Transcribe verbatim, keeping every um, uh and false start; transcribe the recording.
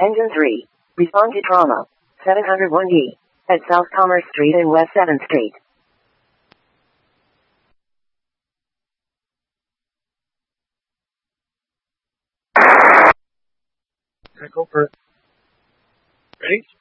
Engine three. Respond to trauma. seven oh one D. At South Commerce Street and West seventh Street. Go for it. Ready?